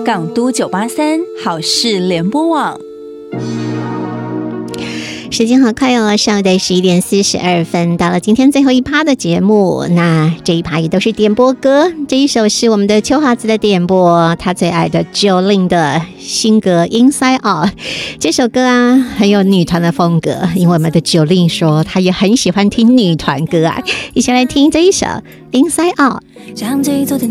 港都983好事联播网。 时间好快哦，上午的11点42分，到了今天最后一趴的节目。那这一趴也都是点播歌，这一首是我们的秋华子的点播，他最爱的 Jolin 的新歌 Inside Out。 这首歌啊很有女团的风格，因为我们的 Jolin 说他也很喜欢听女团歌啊，一起来听这一首 Inside Out。